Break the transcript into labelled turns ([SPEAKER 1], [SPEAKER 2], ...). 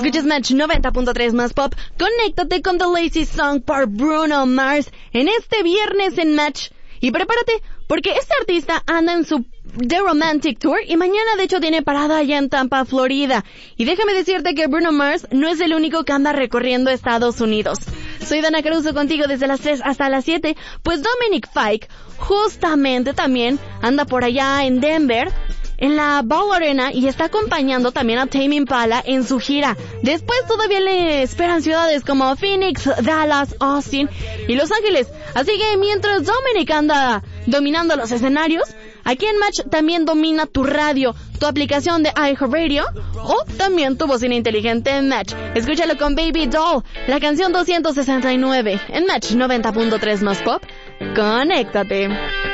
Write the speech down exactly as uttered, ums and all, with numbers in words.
[SPEAKER 1] Escuchas Match noventa punto tres más pop. Conéctate con The Lazy Song por Bruno Mars en este viernes en Match. Y prepárate, porque este artista anda en su The Romantic Tour y mañana de hecho tiene parada allá en Tampa, Florida. Y déjame decirte que Bruno Mars no es el único que anda recorriendo Estados Unidos. Soy Dana Caruso contigo desde las tres hasta las siete. Pues Dominic Fike justamente también anda por allá en Denver, en la Ball Arena, y está acompañando también a Tame Impala en su gira. Después todavía le esperan ciudades como Phoenix, Dallas, Austin y Los Ángeles. Así que mientras Dominic anda dominando los escenarios, aquí en Match también domina tu radio, tu aplicación de iHeartRadio o también tu bocina inteligente en Match. Escúchalo con Baby Doll, la canción doscientos sesenta y nueve en Match noventa punto tres más pop. Conéctate.